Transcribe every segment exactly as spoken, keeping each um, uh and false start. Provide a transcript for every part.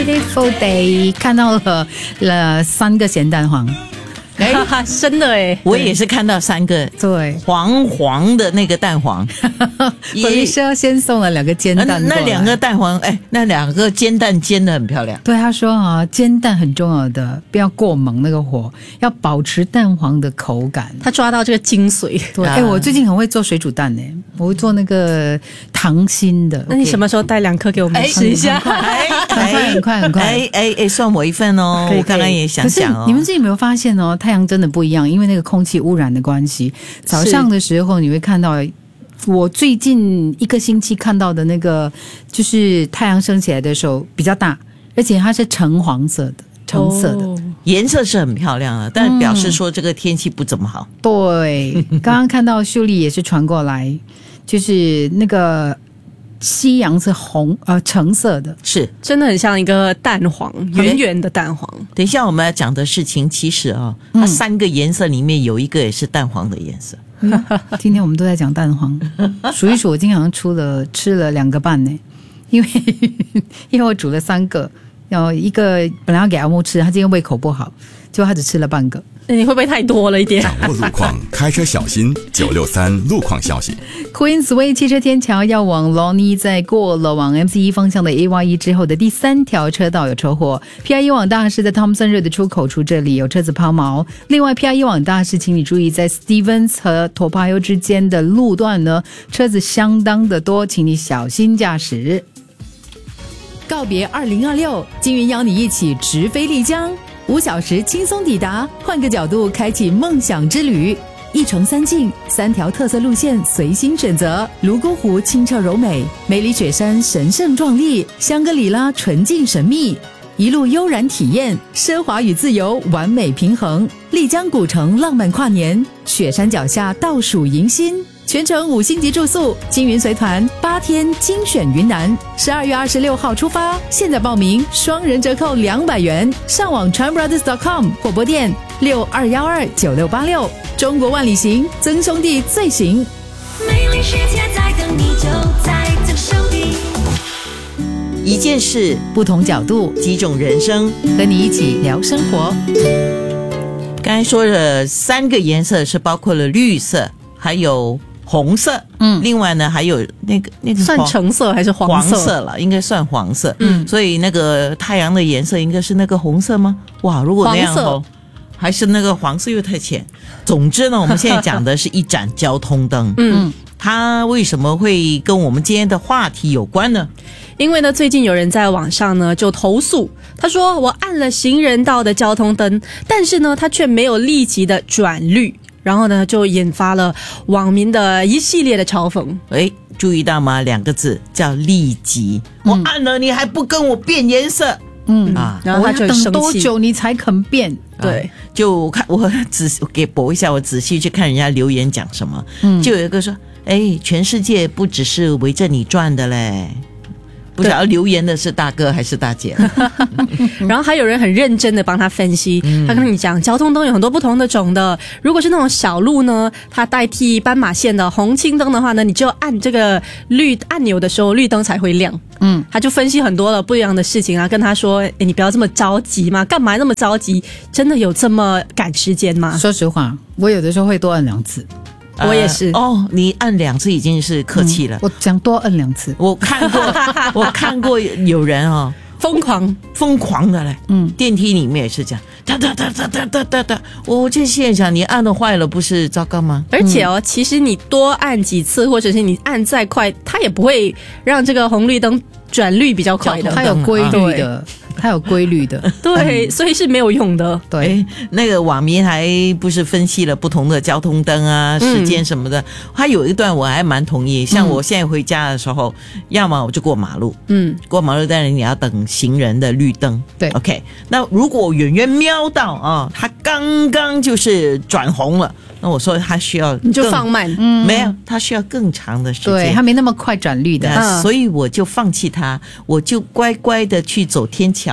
Beautiful day， 看到了了三个咸蛋黄。 哎，真的哎， 我也是看到三个对黄黄的那个蛋黄， 也是要先送了两个煎蛋过来、 啊、那两个蛋黄，哎，那两个煎蛋煎得很漂亮。 对，他说啊，煎蛋很重要的，不要过猛那个火，要保持蛋黄的口感。 他抓到这个精髓。 对，哎、啊欸，我最近很会做水煮蛋呢，我会做那个溏心的。 那你什么时候带两颗给我们试一下？ 哎，很快很快很快！ 哎哎哎，算我一份哦。我刚刚也想想哦。 可是你们自己有没有发现哦？太阳真的不一样，因为那个空气污染的关系。早上的时候你会看到，我最近一个星期看到的那个，就是太阳升起来的时候比较大，而且它是橙黄色的。橙色的、哦、 颜色是很漂亮的，但表示说这个天气不怎么好。 嗯、对，刚刚看到秀丽也是传过来，就是那个夕阳是红呃橙色的， 是真的很像一个蛋黄，圆圆的蛋黄。 等一下我们要讲的事情，其实啊、哦，它三个颜色里面有一个也是蛋黄的颜色。 嗯、今天我们都在讲蛋黄，数一数，我今天好像出了吃了两个半呢，因为因为我煮了三个。然后一个本来要给阿木吃，他今天胃口不好，结果他只吃了半个。 你会不会太多了一点？ 掌握路况，开车小心。九六三路况消息 ，Queensway 汽车天桥要往 Lornie， 在过了往 M C E 方向的 A Y E 之后的第三条车道有车祸。P I E 往大市在 Thomson Road 的出口处这里有车子抛锚。另外 P I E 往大市，请你注意在 Stevens 和 Topayo 之间的路段呢，车子相当的多，请你小心驾驶。告别二零二六，金云邀你一起直飞丽江，五小时轻松抵达，换个角度开启梦想之旅。一程三境，三条特色路线随心选择。泸沽湖清澈柔美，梅里雪山神圣壮丽，香格里拉纯净神秘，一路悠然体验，奢华与自由完美平衡。丽江古城浪漫跨年，雪山脚下倒数迎新。全程五星级住宿，金云随团八天精选云南，十二月二十六号出发，现在报名双人折扣两百元，上网 chinbrothers dot com 或拨电六二幺二九六八六。中国万里行，曾兄弟最行。 美丽世界在等你，就在这手里。 一件事， 不同角度， 几种人生， 和你一起聊生活。 刚才说的三个颜色是包括了绿色，还有红色，嗯，另外呢还有那个那个算橙色还是黄色？ 黄色了，应该算黄色。嗯，所以那个太阳的颜色应该是那个红色吗？哇，如果那样红，还是那个黄色又太浅。总之呢，我们现在讲的是一盏交通灯。嗯，它为什么会跟我们今天的话题有关呢？ 因为呢，最近有人在网上呢就投诉，他说我按了行人道的交通灯，但是呢，他却没有立即的转绿。然后呢，就引发了网民的一系列的嘲讽。 哎，注意到吗？两个字叫立即。嗯、我按了，你还不跟我变颜色？嗯啊，然后他就等多久你才肯变？ 对， 啊、就看我仔细给播一下，我仔细去看人家留言讲什么。嗯，就有一个说，哎，全世界不只是围着你转的嘞。不晓得留言的是大哥还是大姐。 然后还有人很认真的帮他分析，嗯、他跟你讲交通灯有很多不同的种的，如果是那种小路呢，它代替斑马线的红青灯的话呢，你就按这个绿按钮的时候绿灯才会亮。嗯，他就分析很多了不一样的事情啊，跟他说，诶，你不要这么着急嘛，干嘛那么着急？真的有这么赶时间吗？ 说实话，我有的时候会多按两次。 我也是、 呃、哦，你按两次已经是客气了。嗯、 我想多按两次。 我看过，我看过有人哦， 疯狂疯狂的嘞，嗯，电梯里面也是这样，哒哒哒哒哒哒哒哒。我这现象，你按的坏了，不是糟糕吗？ 而且哦，嗯、其实你多按几次，或者是你按再快，它也不会让这个红绿灯转绿比较快的， 它有规律的。它有规律的， 对，所以是没有用的。 对，那个网民还不是分析了不同的交通灯啊、嗯、时间什么的。他有一段我还蛮同意，像我现在回家的时候，嗯、要么我就过马路，嗯，过马路当然你要等行人的绿灯， 对 ，OK。那如果我远远瞄到啊，他刚刚就是转红了。那我说他需要你就放慢， 嗯，没有，他需要更长的时间， 对，他没那么快转绿的， 嗯、所以我就放弃他，我就乖乖的去走天桥。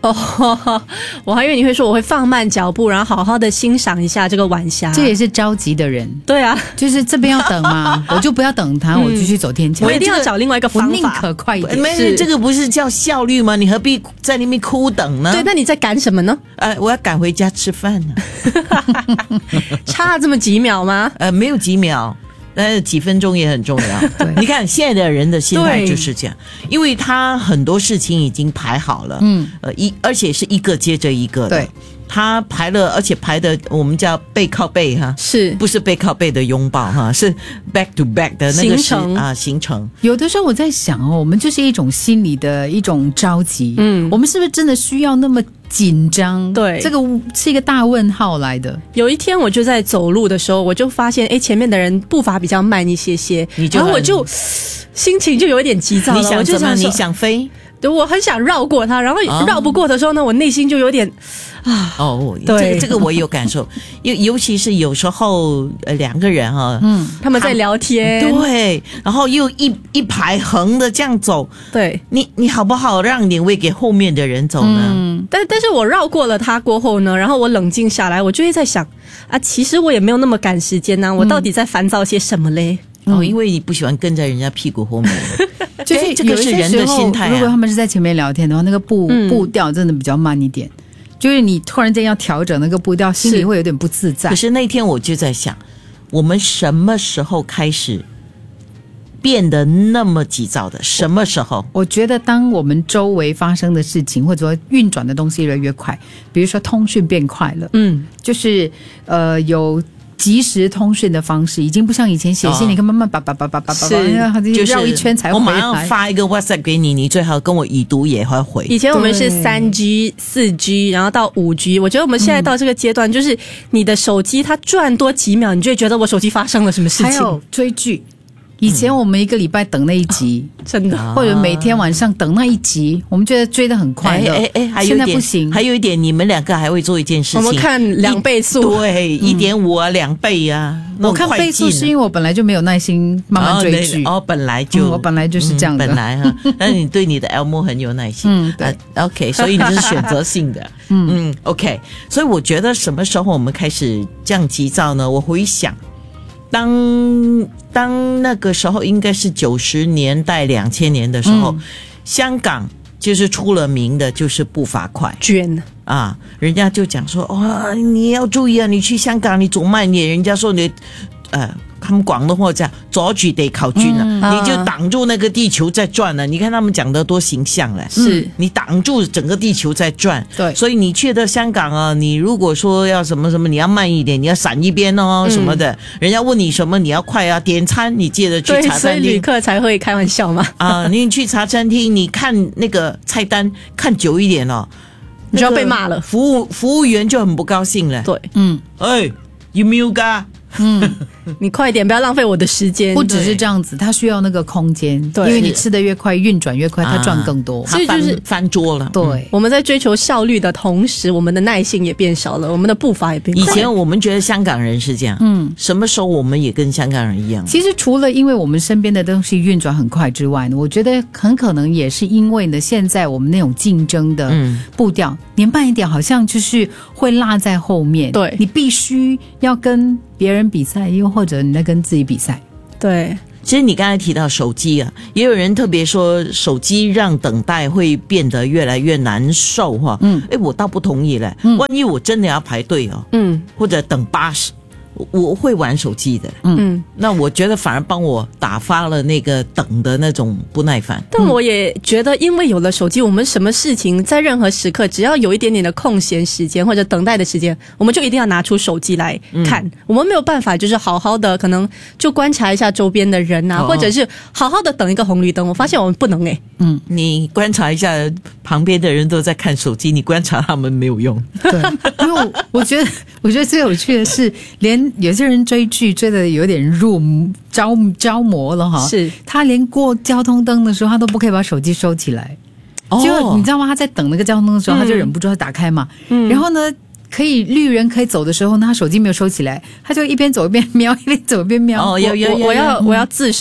哦，我还以为你会说我会放慢脚步，然后好好的欣赏一下这个晚霞。 这也是着急的人， 对啊， 就是这边要等嘛，我就不要等他，我就去走天桥。 我一定要找另外一个我宁方法。 可快一点。 没是这个不是叫效率吗？你何必在那边哭等呢？ 对，那你在赶什么呢？ 呃，我要赶回家吃饭呢。 差这么几秒吗？ 呃，没有几秒。但是几分钟也很重要。 对你看现在的人的心态对就是这样，因为他很多事情已经排好了， 嗯， 呃，一而且是一个接着一个的， 对， 他排了，而且排的我们叫背靠背哈， 是不是背靠背的拥抱哈，是 back to back 的那个行程啊行程。 有的时候我在想哦，我们就是一种心理的一种着急， 嗯我们是不是真的需要那么紧张？ 对这个是一个大问号来的。 有一天我就在走路的时候，我就发现，哎，前面的人步伐比较慢一些些， 你就很然后我就心情就有一点急躁了。 你想我就怎么？ 说你想飞？ 对，我很想绕过他，然后啊绕不过的时候呢，我内心就有点哦， 对这个这个我有感受，尤尤其是有时候呃两个人哈、 嗯， 他们在聊天， 对，然后又一一排横的这样走， 对。 你你好不好让领位给后面的人走呢？ 嗯， 但但是我绕过了他过后呢，然后我冷静下来，我就会在想啊，其实我也没有那么赶时间呢、我到底在烦躁些什么嘞？ 哦，因为你不喜欢跟在人家屁股后面， 就是哎这个有一些是人的时候心态啊如果他们是在前面聊天的话，那个步、 嗯步调真的比较慢一点，就是你突然间要调整那个步调，心里会有点不自在可。是那天我就在想，我们什么时候开始变得那么急躁的？什么时候？ 我觉得，当我们周围发生的事情，或者说运转的东西越来越快，比如说通讯变快了， 嗯， 就是呃有即时通讯的方式，已经不像以前写信， 哦你看慢慢叭叭叭叭叭叭， 是就是绕一圈才我回马上来。 发一个 WhatsApp 给你，你最好跟我已读也会回。 以前我们是对三 G、四 G，然后到五 G，我觉得我们现在到这个阶段，就是你的手机它转多几秒，你就会觉得我手机发生了什么事情。 还有追剧，以前我们一个礼拜等那一集， 真的， 或者每天晚上等那一集，我们觉得追得很快乐。 哎哎哎，还有现一点在不行， 还有一点，你们两个还会做一件事情， 我们看两倍速， 对，一点五啊，两倍啊。那我看种快倍速进是因为我本来就没有耐心慢慢追剧。 哦，本来就、 嗯我本来就是这样的嗯本来哈，但是你对你的 Elmo 很有耐心， 嗯对呃，OK，所以你是选择性的，嗯嗯，OK，所以我觉得什么时候我们开始这样急躁呢？我回想，当当那个时候应该是九十年代、两千年的时候， 嗯香港就是出了名的，就是步伐快。 卷。 啊，人家就讲说，哇、你要注意啊，你去香港你走慢一点，人家说你，呃，他们广东话讲阻住地球轉啊， 嗯你就擋住那個地球在轉了。你看他們講得多形象嘞， 是你擋住整個地球在轉。 对所以你去到香港啊，你如果說要什麼什麼，你要慢一點，你要閃一邊哦，什麼的，人家問你什麼，你要快啊，點餐你記得去对， 茶所以旅餐廳。 客才会开玩笑嘛。 啊，你去茶餐廳，你看那個菜單看久一點哦， 你就要被罵了服務服務員就很不高興了。 对， 嗯， 哎，有沒有噶？ 你快一点，不要浪费我的时间。 不只是这样子，它需要那个空间， 对因为你吃的越快，运转越快，它赚更多。 他翻所以就是翻桌了。 对， 我们在追求效率的同时，我们的耐性也变少了，我们的步伐也变快。 以前我们觉得香港人是这样，嗯，什么时候我们也跟香港人一样？ 其实除了因为我们身边的东西运转很快之外呢，我觉得很可能也是因为呢，现在我们那种竞争的嗯步调，年慢一点好像就是会落在后面。 对你必须要跟别人比赛，又或者你在跟自己比赛。 对， 其实你刚才提到手机啊，也有人特别说手机让等待会变得越来越难受哈。嗯，哎，我倒不同意嘞。万一我真的要排队哦， 嗯或者等巴士，我我会玩手机的。 嗯。 那我觉得反而帮我打发了那个等的那种不耐烦。 但我也觉得，因为有了手机，我们什么事情在任何时刻，只要有一点点的空闲时间或者等待的时间，我们就一定要拿出手机来看。我们没有办法，就是好好的，可能就观察一下周边的人啊， 哦或者是好好的等一个红绿灯。我发现我们不能诶、 你观察一下旁边的人都在看手机，你观察他们没有用。 对，因为我我觉得，我觉得最有趣的是，连有些人追剧追的有点入着着魔了哈。 是他连过交通灯的时候，他都不可以把手机收起来。 哦就你知道吗？他在等那个交通灯的时候，他就忍不住要打开嘛。 嗯然后呢，可以绿人可以走的时候呢，他手机没有收起来，他就一边走一边瞄，一边走一边瞄。 哦有有有我我要我要自首，我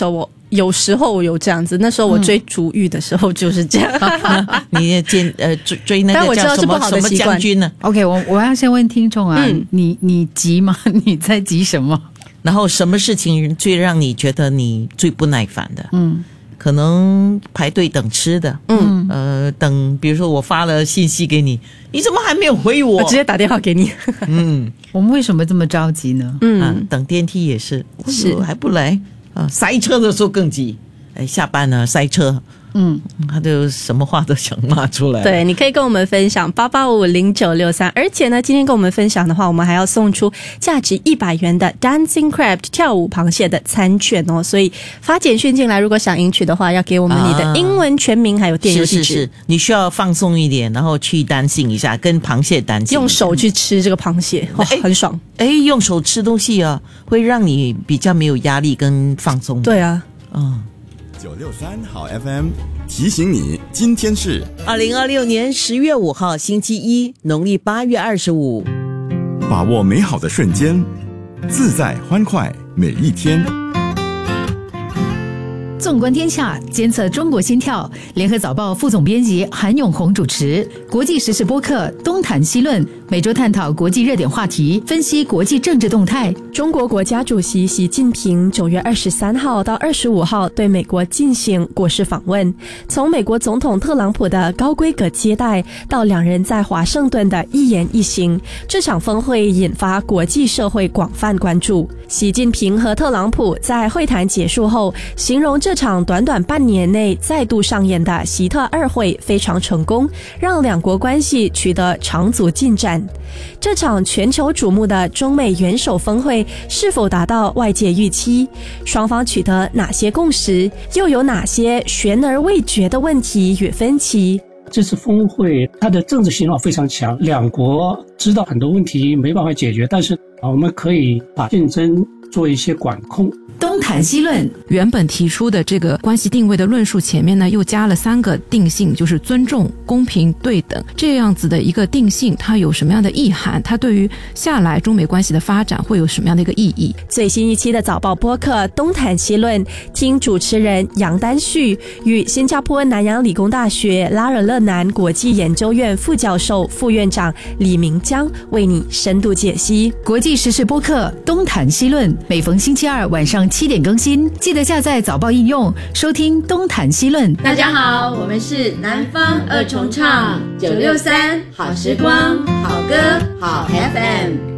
有时候有这样子，那时候我追竹玉的时候就是这样。 嗯、你见呃追追那个叫什么什么将军呢 ？OK， 我我要先问听众啊，嗯、你你急吗？你在急什么？ 然后什么事情最让你觉得你最不耐烦的？嗯。可能排队等吃的，嗯，呃，等，比如说我发了信息给你，你怎么还没有回我？ 我直接打电话给你。 嗯， 我们为什么这么着急呢？ 嗯、啊，等电梯也是，是还不来啊？塞车的时候更急，哎，下班了塞车。嗯，他就什么话都想骂出来。 对，你可以跟我们分享八八五零九六三，而且呢，今天跟我们分享的话，我们还要送出价值一百元的 Dancing Crab 跳舞螃蟹的餐券哦。所以发简讯进来，如果想赢取的话，要给我们你的英文全名还有电邮地址。 是是是，你需要放松一点，然后去dancing一下，跟螃蟹dancing， 用手去吃这个螃蟹，哇，很爽。 哎，用手吃东西啊，会让你比较没有压力跟放松。 对啊， 嗯。 九六三好 F M 提醒你，今天是二零二六年十月五号星期一，农历八月二十五。 把握美好的瞬间，自在欢快每一天。 纵观天下，监测中国心跳。联合早报副总编辑韩永红主持国际时事播客东谈西论，每周探讨国际热点话题，分析国际政治动态。 中国国家主席习近平九月二十三号到二十五号对美国进行国事访问，从美国总统特朗普的高规格接待到两人在华盛顿的一言一行，这场峰会引发国际社会广泛关注。习近平和特朗普在会谈结束后，形容这场短短半年内再度上演的习特二会非常成功，让两国关系取得长足进展。这场全球瞩目的中美元首峰会是否达到外界预期？双方取得哪些共识？又有哪些悬而未决的问题与分歧？ 这次峰会它的政治信号非常强，两国知道很多问题没办法解决，但是我们可以把竞争做一些管控。 东谈西论， 原本提出的这个关系定位的论述前面呢，又加了三个定性，就是尊重、公平、对等，这样子的一个定性，它有什么样的意涵？它对于下来中美关系的发展会有什么样的一个意义？ 最新一期的早报播客东谈西论，听主持人杨丹旭与新加坡南洋理工大学拉尔勒南国际研究院副教授、副院长李明江为你深度解析国际时事播客东谈西论，每逢星期二晚上七点更新，记得下载早报应用收听东谈西论。 大家好，我们是南方二重唱九六三好时光好歌好 F M。